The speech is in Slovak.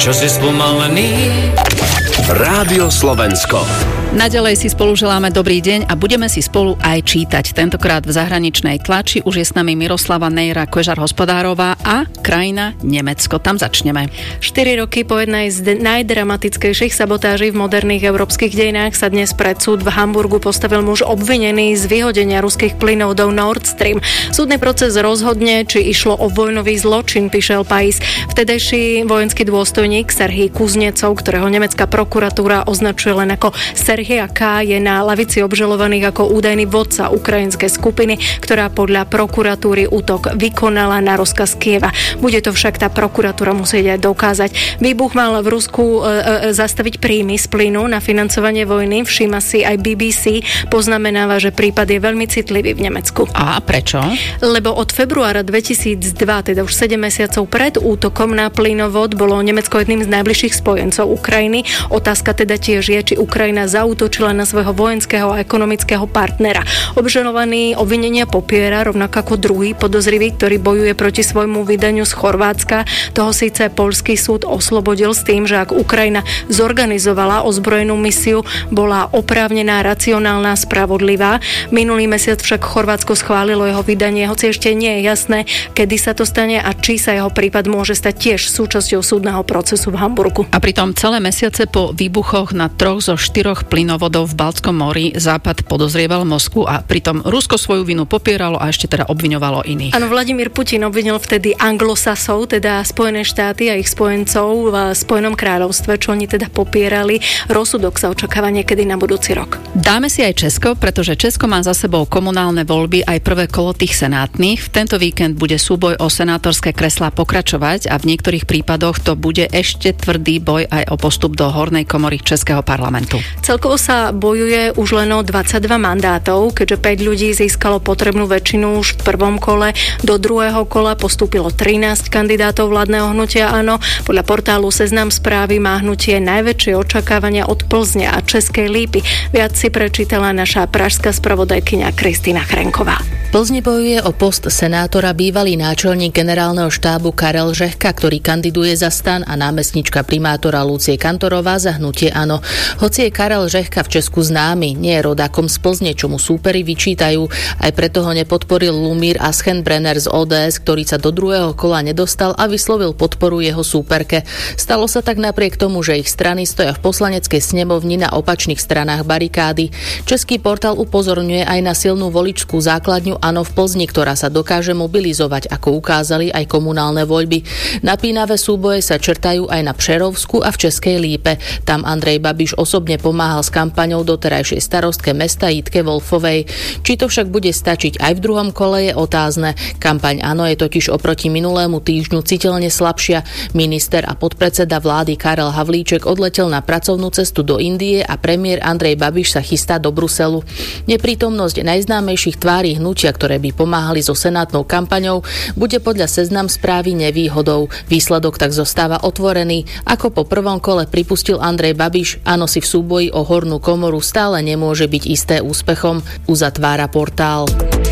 čo si spomalený. Rádio Slovensko. Naďalej si spolu želáme dobrý deň a budeme si spolu aj čítať. Tentokrát v zahraničnej tlači už je s nami Miroslava Nejra Kožar-Hospodárová a krajina Nemecko. Tam začneme. 4 roky po jednej z najdramatickejších sabotáží v moderných európskych dejinách sa dnes pred súd v Hamburgu postavil muž obvinený z vyhodenia ruských plynovodov Nord Stream. Súdny proces rozhodne, či išlo o vojnový zločin, píše El País. Vtedajší vojenský dôstojník Serhij Kuznecov, ktorého nemecká prokuratúra označuje len ako Serhija K., je na lavici obžalovaných ako údajný vodca ukrajinskej skupiny, ktorá podľa prokuratúry útok vykonala na rozkaz Kieva. Bude to však tá prokuratúra musieť aj dokázať. Výbuch mal v Rusku zastaviť príjmy z plynu na financovanie vojny. Všíma si aj BBC. Poznamenáva, že prípad je veľmi citlivý v Nemecku. A prečo? Lebo od februára 2002, teda už 7 mesiacov pred útokom na plynovod, bolo Nemecko jedným z najbližších spojencov Ukrajiny. Otázka teda tiež je, či Ukrajina zaútočila na svojho vojenského a ekonomického partnera. Obžalovaný obvinenia popiera, rovnako ako druhý podozrivý, ktorý bojuje proti svojmu vydaniu z Chorvátska. Toho síce poľský súd oslobodil s tým, že ak Ukrajina zorganizovala ozbrojenú misiu, bola oprávnená, racionálna, spravodlivá. Minulý mesiac však Chorvátsko schválilo jeho vydanie, hoci ešte nie je jasné, kedy sa to stane a či sa jeho prípad môže stať tiež súčasťou súdneho procesu v Hamburgu. A pritom celé mesiace po výbuchoch na 3 zo 4 plynovodov v Baltskom mori Západ podozrieval Moskvu a pritom Rusko svoju vinu popieralo a ešte teda obviňovalo iných. Áno, Vladimír Putin obvinil vtedy anglosasov, teda Spojené štáty a ich spojencov v Spojenom kráľovstve, čo oni teda popierali. Rozsudok sa očakáva niekedy na budúci rok. Dáme si aj Česko, pretože Česko má za sebou komunálne voľby, aj prvé kolo tých senátnych. V tento víkend bude súboj o senátorské kreslá pokračovať a v niektorých prípadoch to bude ešte tvrdý boj aj o postup do hornej komory Českého parlamentu. Celkovo sa bojuje už len o 22 mandátov, keďže 5 ľudí získalo potrebnú väčšinu už v prvom kole. Do druhého kola postúpilo 13 kandidátov vládneho hnutia Áno. Podľa portálu Seznam Správy má hnutie najväčšie očakávania od Plzne a Českej Lípy. Viac si prečítala naša pražská spravodajkyňa Kristýna Chrenková. Plzni bojuje o post senátora bývalý náčelník generálneho štábu Karel Řehka, ktorý kandiduje za STAN, a námestnička primátora Lucie Kantorová za hnutie Áno. Hoci je Karel Řehka v Česku známy, nie je rodákom z Plzne, čo mu súperi vyčítajú. Aj preto ho nepodporil Lumír Aschenbrenner z ODS, ktorý sa do druhého kola nedostal a vyslovil podporu jeho súperke. Stalo sa tak napriek tomu, že ich strany stoja v poslaneckej snemovni na opačných stranách barikády. Český portál upozorňuje aj na silnú voličskú základňu Áno v Plzni, ktorá sa dokáže mobilizovať, ako ukázali aj komunálne voľby. Napínavé súboje sa črtajú aj na Přerovsku a v Českej Lípe. Tam Andrej Babiš osobne pomáhal s kampaňou doterajšej starostke mesta Jitke Wolfovej. Či to však bude stačiť aj v druhom kole, je otázne. Kampaň Áno je totiž oproti minulému týždňu citeľne slabšia. Minister a podpredseda vlády Karel Havlíček odletel na pracovnú cestu do Indie a premiér Andrej Babiš sa chystá do Bruselu. Neprítomnosť najznámejších tvári hnutia, ktoré by pomáhali so senátnou kampaňou, bude podľa Seznam Správy nevýhodou. Výsledok tak zostáva otvorený. Ako po prvom kole pripustil Andrej Babiš, Áno si v súboji o hornú komoru stále nemôže byť isté úspechom, uzatvára portál.